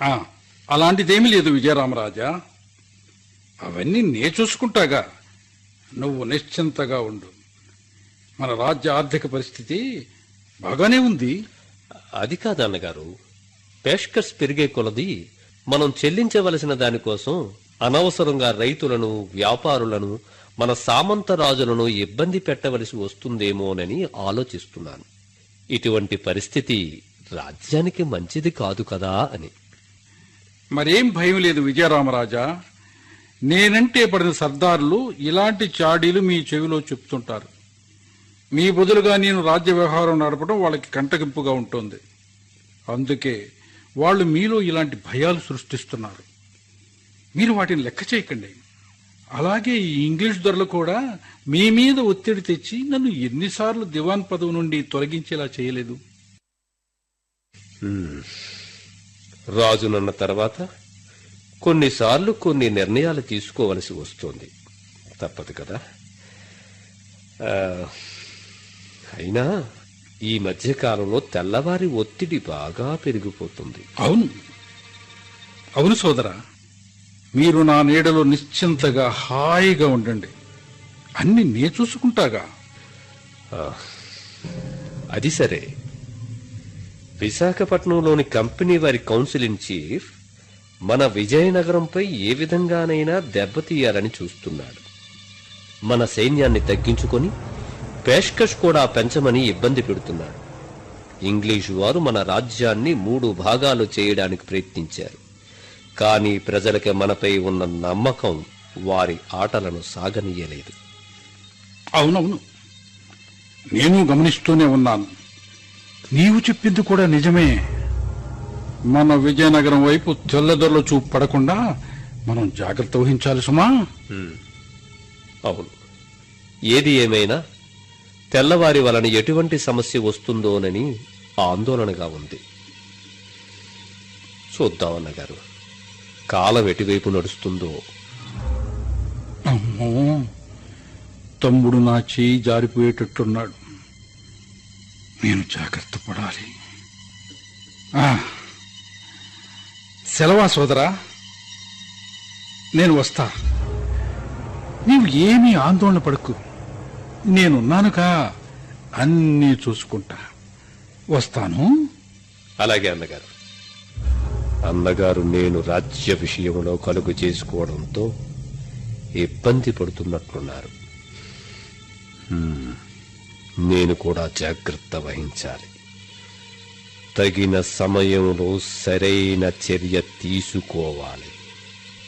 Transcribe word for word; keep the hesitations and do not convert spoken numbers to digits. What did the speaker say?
ఆ, అలాంటిదేమీ లేదు విజయరామరాజా. అవన్నీ నే చూసుకుంటాగా. నువ్వు నిశ్చింతగా ఉండు. మన రాజ్య ఆర్థిక పరిస్థితి బాగానే ఉంది. అది కాదు అన్నగారు, పేష్కర్స్ పెరిగే కొలది మనం చెల్లించవలసిన దానికోసం అనవసరంగా రైతులను, వ్యాపారులను, మన సామంత రాజులను ఇబ్బంది పెట్టవలసి వస్తుందేమోనని ఆలోచిస్తున్నాను. ఇటువంటి పరిస్థితి రాజ్యానికి మంచిది కాదు కదా అని. మరేం భయం లేదు విజయరామరాజా. నేనంటే పడిన సర్దారులు ఇలాంటి చాడీలు మీ చెవిలో చెప్తుంటారు. మీ బదులుగా నేను రాజ్య వ్యవహారం నడపడం వాళ్ళకి కంటగింపుగా ఉంటుంది. అందుకే వాళ్ళు మీలో ఇలాంటి భయాలు సృష్టిస్తున్నారు. మీరు వాటిని లెక్క చేయకండి. అలాగే ఈ ఇంగ్లీష్ దొరలు కూడా మీ మీద ఒత్తిడి తెచ్చి నన్ను ఎన్నిసార్లు దివాన్ పదవి నుండి తొలగించేలా చేయలేదు. రాజునన్న తర్వాత కొన్నిసార్లు కొన్ని నిర్ణయాలు తీసుకోవలసి వస్తుంది, తప్పదు కదా. అయినా ఈ మధ్యకాలంలో తెల్లవారి ఒత్తిడి బాగా పెరిగిపోతుంది. అవును అవును సోదరా, మీరు నా నీడలో నిశ్చింతగా హాయిగా ఉండండి. అన్ని నే చూసుకుంటాగా. అది సరే, విశాఖపట్నంలోని కంపెనీ వారి కౌన్సిల్ ఇన్ చీఫ్ మన విజయనగరంపై ఏ విధంగానైనా దెబ్బతీయాలని చూస్తున్నాడు. మన సైన్యాన్ని తగ్గించుకొని పేష్కష్ కూడా పెంచమని ఇబ్బంది పెడుతున్నాడు. ఇంగ్లీషు వారు మన రాజ్యాన్ని మూడు భాగాలు చేయడానికి ప్రయత్నించారు. కానీ ప్రజలకి మనపై ఉన్న నమ్మకం వారి ఆటలను సాగనీయలేదు. అవునవును, నేను గమనిస్తూనే ఉన్నాను. నీవు చెప్పింది కూడా నిజమే. మన విజయనగరం వైపు తెల్లదొరల చూపు పడకుండా మనం జాగ్రత్త వహించాలి సుమా. అవును, ఏది ఏమైనా తెల్లవారి వలన ఎటువంటి సమస్య వస్తుందోనని ఆందోళనగా ఉంది. చూద్దామన్నగారు, కాలం ఎటువైపు నడుస్తుందో. అమ్మో, తమ్ముడు నా చేయి జారిపోయేటట్టున్నాడు. నేను జాగ్రత్త పడాలి. సెలవా సోదరా, నేను వస్తా. నీవు ఏమీ ఆందోళన పడకు. నేనున్నానుగా, అన్నీ చూసుకుంటా. వస్తాను. అలాగే అన్నగారు. అన్నగారు నేను రాజ్య విషయంలో కలుగు చేసుకోవడంతో ఇబ్బంది పడుతున్నట్లున్నారు. నేను కూడా జాగ్రత్త వహించాలి. తగిన సమయంలో సరైన చర్య తీసుకోవాలి.